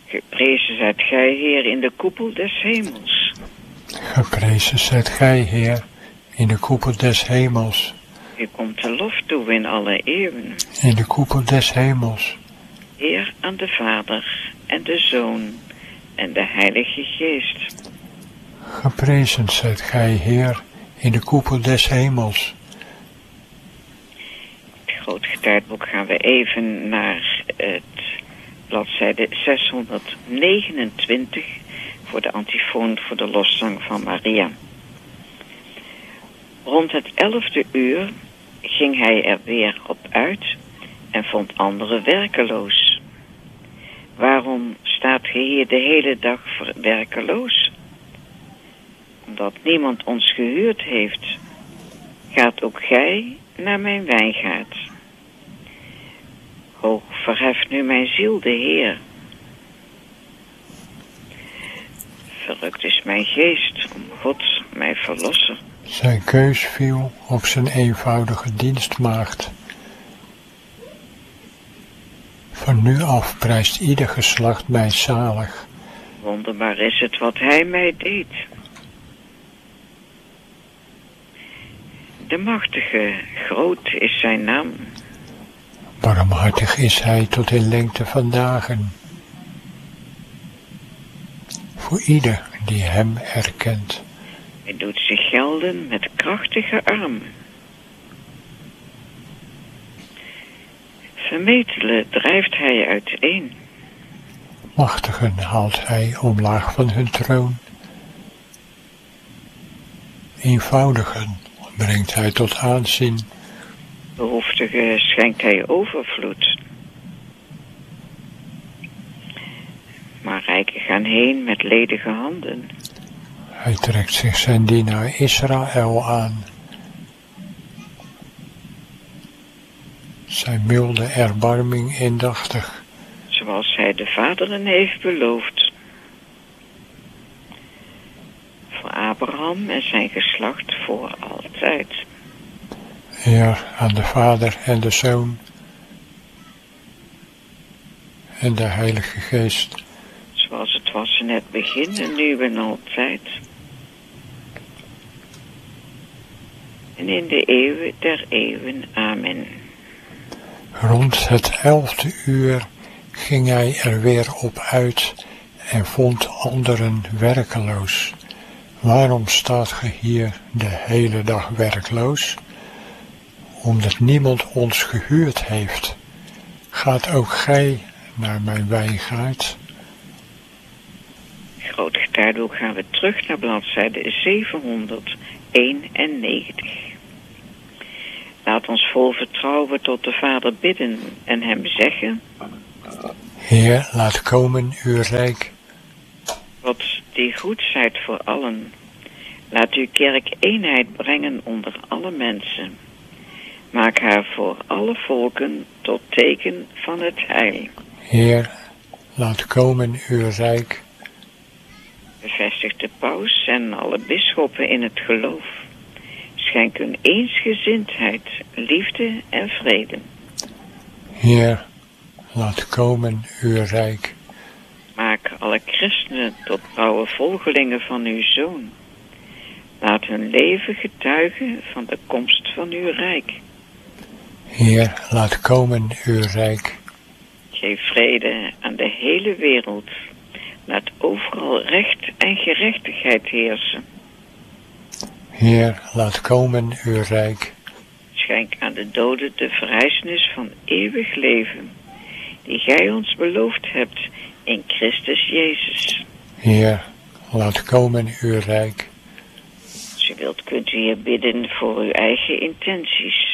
Geprezen zijt gij, Heer, in de koepel des hemels. Geprezen zijt gij, Heer, in de koepel des hemels. U komt de lof toe in alle eeuwen. In de koepel des hemels. Eer aan de Vader en de Zoon en de Heilige Geest. Geprezen zijt gij, Heer, in de koepel des hemels. Het Groot Getijdboek gaan we even naar het bladzijde 629 voor de antifoon voor de loszang van Maria. Rond het 11e uur ging hij er weer op uit en vond anderen werkeloos. Waarom staat gij hier de hele dag werkeloos? Omdat niemand ons gehuurd heeft. Gaat ook gij naar mijn wijngaard. Hoog verheft nu mijn ziel de Heer. Verrukt is mijn geest om God, mijn verlosser. Zijn keus viel op zijn eenvoudige dienstmaagd. Van nu af prijst ieder geslacht mij zalig. Wonderbaar is het wat hij mij deed. De machtige, groot is zijn naam. Barmhartig is hij tot in lengte van dagen. Voor ieder die hem erkent. Hij doet zich gelden met krachtige arm. Vermetelen drijft hij uiteen. Machtigen haalt hij omlaag van hun troon. Eenvoudigen brengt hij tot aanzien. Behoeftigen schenkt hij overvloed. Maar rijken gaan heen met ledige handen. Hij trekt zich zijn dienaar Israël aan. Zijn milde erbarming indachtig. Zoals hij de vaderen heeft beloofd. Voor Abraham en zijn geslacht voor altijd. Eer aan de Vader en de Zoon en de Heilige Geest. Zoals het was in het begin en nu en altijd. En in de eeuwen der eeuwen. Amen. Rond het 11e uur ging hij er weer op uit en vond anderen werkeloos. Waarom staat ge hier de hele dag werkloos? Omdat niemand ons gehuurd heeft. Gaat ook gij naar mijn wijngaard? Groot Getijdboek gaan we terug naar bladzijde 791. Laat ons vol vertrouwen tot de Vader bidden en hem zeggen: Heer, laat komen uw rijk. God die goed zijt voor allen, laat uw kerk eenheid brengen onder alle mensen. Maak haar voor alle volken tot teken van het heil. Heer, laat komen uw rijk. Bevestig de paus en alle bisschoppen in het geloof. Schenk hun eensgezindheid, liefde en vrede. Heer, laat komen uw rijk. Maak alle christenen tot trouwe volgelingen van uw Zoon. Laat hun leven getuigen van de komst van uw rijk. Heer, laat komen uw rijk. Geef vrede aan de hele wereld. Laat overal recht en gerechtigheid heersen. Heer, laat komen uw rijk. Schenk aan de doden de verrijzenis van eeuwig leven, die gij ons beloofd hebt in Christus Jezus. Heer, laat komen uw rijk. Als u wilt kunt u hier bidden voor uw eigen intenties.